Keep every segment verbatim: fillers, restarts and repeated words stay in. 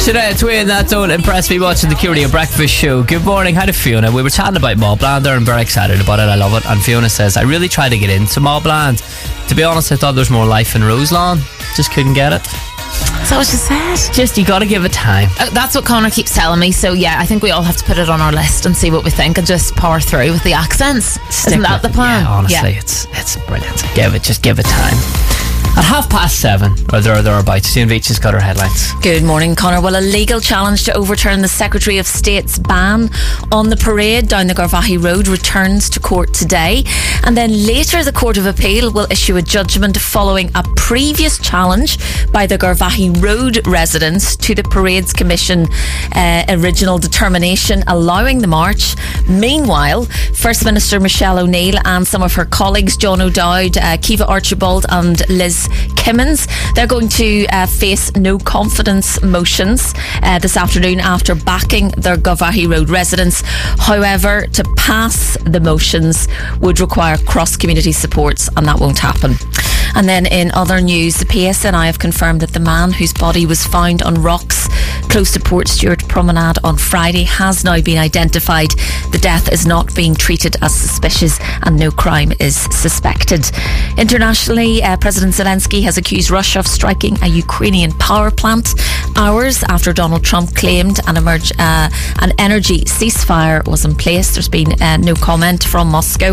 Today, Twain, that don't impress me watching the Q Radio Breakfast Show. Good morning, hi to Fiona. We were chatting about Mobland there and very excited about it. I love it. And Fiona says, I really tried to get into Mobland. To be honest, I thought there was more life in Roselawn. Just couldn't get it. Is that what you said? Just, you gotta give it time. Uh, that's what Connor keeps telling me. So yeah, I think we all have to put it on our list and see what we think and just power through with the accents. Stick Isn't that with the plan? It. Yeah, honestly, Yeah. it's it's brilliant. Give it, just give it time. At half past seven, or there or thereabouts, Jane Veitch has got her headlines. Good morning, Connor. Well, a legal challenge to overturn the Secretary of State's ban on the parade down the Garvaghey Road returns to court today. And then later, the Court of Appeal will issue a judgment following a previous challenge by the Garvaghey Road residents to the Parades Commission uh, original determination allowing the march. Meanwhile, First Minister Michelle O'Neill and some of her colleagues, John O'Dowd, uh, Kiva Archibald and Liz Kimmins, they're going to uh, face no confidence motions uh, this afternoon after backing their Garvaghey Road residents. However, to pass the motions would require cross-community supports, and that won't happen. And then in other news, the P S N I have confirmed that the man whose body was found on rocks close to Port Stewart Promenade on Friday has now been identified. The death is not being treated as suspicious and no crime is suspected. Internationally, uh, President Zelensky has accused Russia of striking a Ukrainian power plant hours after Donald Trump claimed an, emerge, uh, an energy ceasefire was in place. There's been uh, no comment from Moscow.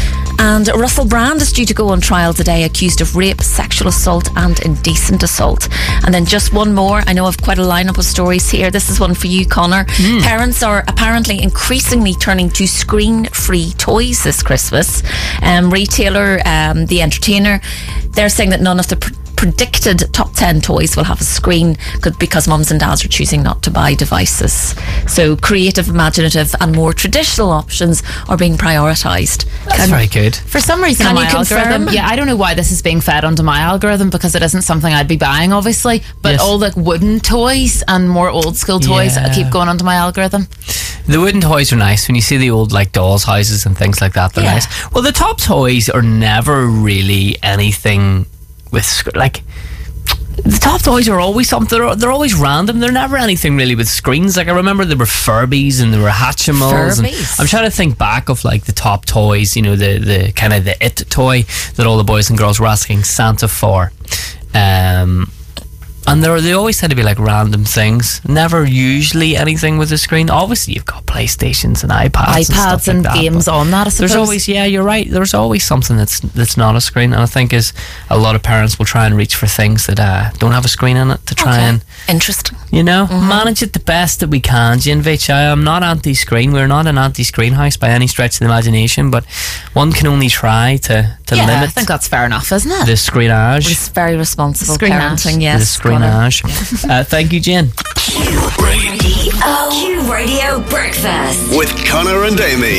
And Russell Brand is due to go on trial today, accused of rape, sexual assault and indecent assault. And then just one more. I know I've quite a lineup of stories here. This is one for you, Connor. Mm. Parents are apparently increasingly turning to screen-free toys this Christmas. Um, retailer, um, The Entertainer, they're saying that none of the pr- predicted top ten toys will have a screen because mums and dads are choosing not to buy devices. So creative, imaginative and more traditional options are being prioritised. That's Can, very good. For some reason, Can on you my confirm? algorithm, yeah, I don't know why this is being fed onto my algorithm because it isn't something I'd be buying, obviously. But Yes. all the wooden toys and more old school toys Yeah. keep going onto my algorithm. The wooden toys are nice. When you see the old like dolls' houses and things like that, they're Yeah. nice. Well, the top toys are never really anything with sc- like. The top toys are always something. They're, they're always random. They're never anything really with screens. Like I remember there were Furbies and there were Hatchimals. And Furbies? I'm trying to think back of like the top toys. You know, the the kind of the it toy that all the boys and girls were asking Santa for. Um, and they they always tend to be like random things. Never usually anything with a screen. Obviously, you've got PlayStations and iPads, and, stuff iPads and, like that, games but on that, I suppose. There's always, yeah, you're right. There's always something that's that's not a screen, and I think is a lot of parents will try and reach for things that uh, don't have a screen in it to try Okay. and, Interesting. you know, manage it the best that we can. Jane Veitch, I am not anti-screen. We're not an anti-screen house by any stretch of the imagination, but one can only try to, to yeah, limit I think that's fair enough, isn't it? the screenage. It's very responsible Screenage. parenting, yes. the screenage. Uh, thank you, Jane. Q Radio. Q Radio Breakfast With Connor and Amy.